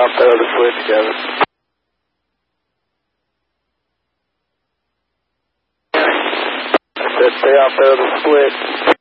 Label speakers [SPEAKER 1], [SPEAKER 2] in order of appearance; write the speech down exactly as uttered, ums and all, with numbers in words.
[SPEAKER 1] off there with the switch, Kevin. I said stay off there with the switch.